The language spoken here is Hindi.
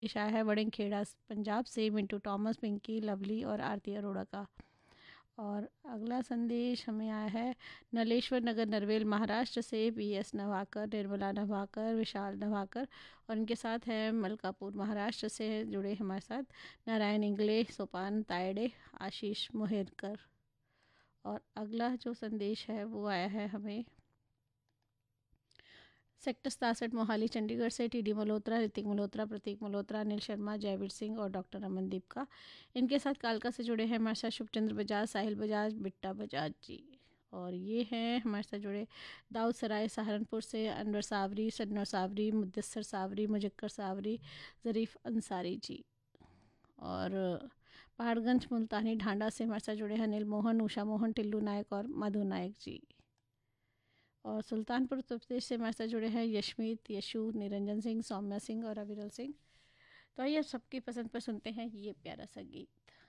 आया है वड़िंगखेड़ा पंजाब से मिंटू टॉमस, पिंकी, लवली और आरती अरोड़ा का। और अगला संदेश हमें आया है नलेश्वर नगर नरवेल महाराष्ट्र से PS नवाकर, निर्मला नवाकर, विशाल नवाकर और इनके साथ है मलकापुर महाराष्ट्र से जुड़े हमारे साथ नारायण इंगले, सोपान तायडे, आशीष मोहेरकर। और अगला जो संदेश है वो आया है हमें सेक्टर 67 मोहाली चंडीगढ़ से TD मल्होत्रा, ऋतिक मल्होत्रा, प्रतीक मल्होत्रा, अनिल शर्मा, जयवीर सिंह और डॉक्टर अमनदीप का। इनके साथ कालका से जुड़े हैं हमारे साथ शुभचंद्र बजाज, साहिल बजाज, बिट्टा बजाज जी। और ये हैं हमारे साथ जुड़े दाऊद सराय सहारनपुर से अनवर सावरी, सन्नर सावरी, मुद्दसर सावरी, मुजक्कर सावरी, ज़रीफ अंसारी जी। और पहाड़गंज मुल्तानी ढांडा से हमारे साथ जुड़े हैं अनिल मोहन, उषा मोहन, टिल्लू नायक और मधु नायक जी। और सुल्तानपुर उत्तर प्रदेश से हमारे साथ जुड़े हैं यशमीत, यशु, निरंजन सिंह, सौम्या सिंह और अविरल सिंह। तो आइए सबकी पसंद पर सुनते हैं ये प्यारा सा गीत।